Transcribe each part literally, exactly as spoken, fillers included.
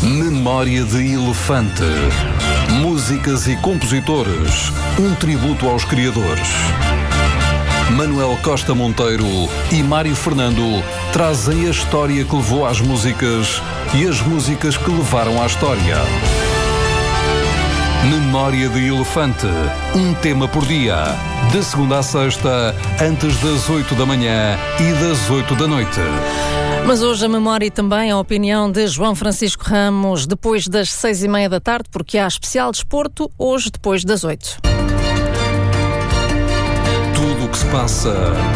Memória de Elefante. Músicas e compositores. Um tributo aos criadores. Manuel Costa Monteiro e Mário Fernando trazem a história que levou às músicas e as músicas que levaram à história. Memória de Elefante. Um tema por dia. De segunda a sexta, antes das oito da manhã e das oito da noite. Mas hoje a memória e também a opinião de João Francisco Ramos depois das seis e meia da tarde, porque há especial desporto hoje depois das oito. Tudo o que se passa,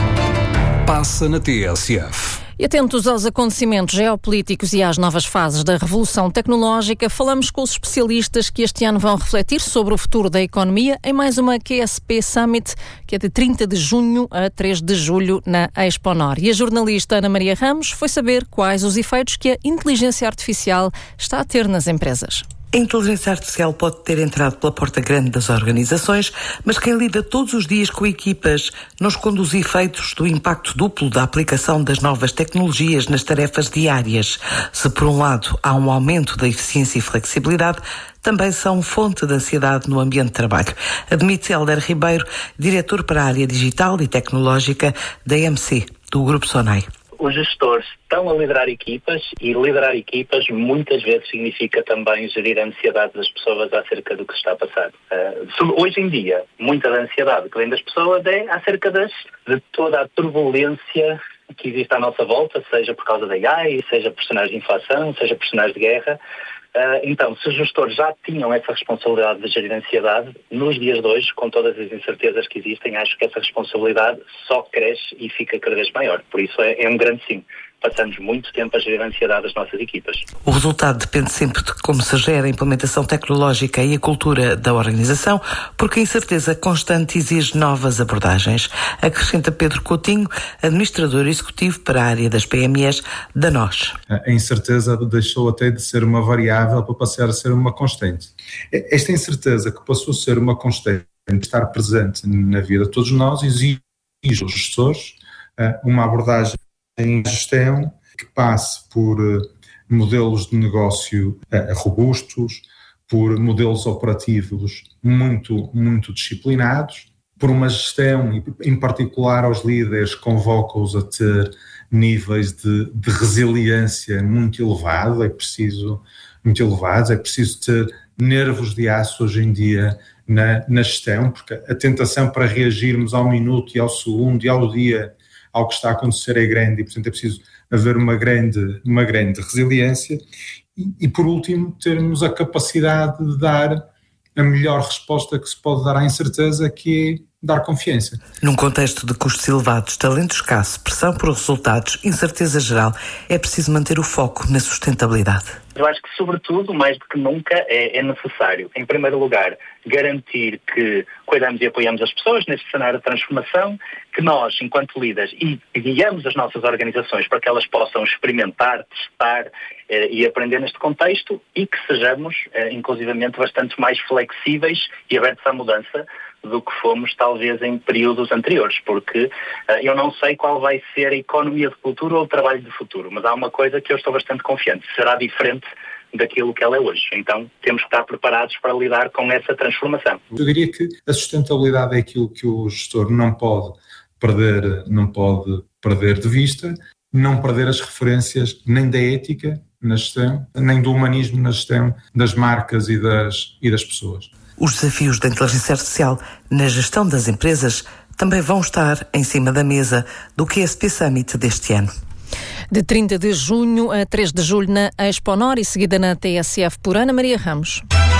passa na T S F. E atentos aos acontecimentos geopolíticos e às novas fases da revolução tecnológica, falamos com os especialistas que este ano vão refletir sobre o futuro da economia em mais uma Q S P Summit, que é de trinta de junho a três de julho na Exponor. E a jornalista Ana Maria Ramos foi saber quais os efeitos que a inteligência artificial está a ter nas empresas. A inteligência artificial pode ter entrado pela porta grande das organizações, mas quem lida todos os dias com equipas não esconde os efeitos do impacto duplo da aplicação das novas tecnologias nas tarefas diárias. Se, por um lado, há um aumento da eficiência e flexibilidade, também são fonte de ansiedade no ambiente de trabalho. Admite Hélder Ribeiro, diretor para a área digital e tecnológica da E M C, do Grupo Sonai. Os gestores estão a liderar equipas e liderar equipas muitas vezes significa também gerir a ansiedade das pessoas acerca do que se está a passar. Uh, hoje em dia, muita da ansiedade que vem das pessoas é acerca das, de toda a turbulência que existe à nossa volta, seja por causa da A I, seja por cenários de inflação, seja por cenários de guerra. Uh, então, se os gestores já tinham essa responsabilidade de gerir a ansiedade, nos dias de hoje, com todas as incertezas que existem, acho que essa responsabilidade só cresce e fica cada vez maior. Por isso é, é um grande sim. Passamos muito tempo a gerir a ansiedade das nossas equipas. O resultado depende sempre de como se gera a implementação tecnológica e a cultura da organização, porque a incerteza constante exige novas abordagens. Acrescenta Pedro Coutinho, administrador executivo para a área das P M Es da N O S. A incerteza deixou até de ser uma variável para passar a ser uma constante. Esta incerteza que passou a ser uma constante, estar presente na vida de todos nós, exige dos gestores uma abordagem em gestão que passe por uh, modelos de negócio uh, robustos, por modelos operativos muito, muito disciplinados, por uma gestão, em particular aos líderes, convoca-os a ter níveis de, de resiliência muito elevados, é preciso, muito elevados, é preciso ter nervos de aço hoje em dia na, na gestão, porque a tentação para reagirmos ao minuto e ao segundo e ao dia ao que está a acontecer é grande e, portanto, é preciso haver uma grande, uma grande resiliência e, e, por último, termos a capacidade de dar a melhor resposta que se pode dar à incerteza, que é dar confiança. Num contexto de custos elevados, talento escasso, pressão por resultados, incerteza geral, é preciso manter o foco na sustentabilidade. Eu acho que, sobretudo, mais do que nunca, é, é necessário, em primeiro lugar, garantir que cuidamos e apoiamos as pessoas neste cenário de transformação, que nós, enquanto líderes, e guiamos as nossas organizações para que elas possam experimentar, testar eh, e aprender neste contexto e que sejamos, eh, inclusivamente, bastante mais flexíveis e abertos à mudança do que fomos, talvez, em períodos anteriores, porque uh, eu não sei qual vai ser a economia de futuro ou o trabalho de futuro, mas há uma coisa que eu estou bastante confiante, será diferente daquilo que ela é hoje. Então, temos que estar preparados para lidar com essa transformação. Eu diria que a sustentabilidade é aquilo que o gestor não pode perder, não pode perder de vista, não perder as referências nem da ética na gestão, nem do humanismo na gestão das marcas e das, e das pessoas. Os desafios da inteligência artificial na gestão das empresas também vão estar em cima da mesa do Q S P Summit deste ano. De trinta de junho a três de julho na Exponor e seguida na T S F por Ana Maria Ramos.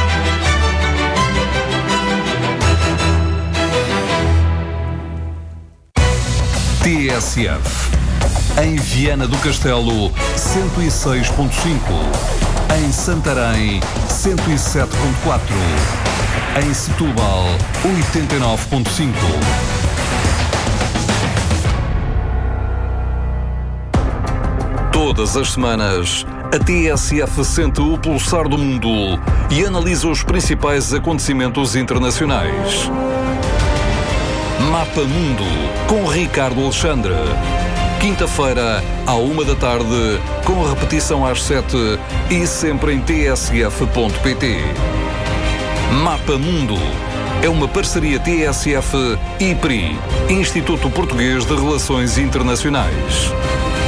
T S F. Em Viana do Castelo, cento e seis ponto cinco. Em Santarém, cento e sete ponto quatro. Em Setúbal, oitenta e nove ponto cinco. Todas as semanas, a T S F sente o pulsar do mundo e analisa os principais acontecimentos internacionais. Mapa Mundo, com Ricardo Alexandre. quinta-feira, à uma da tarde, com repetição às sete e sempre em t s f ponto p t. Mapa Mundo é uma parceria T S F e I P R I, Instituto Português de Relações Internacionais.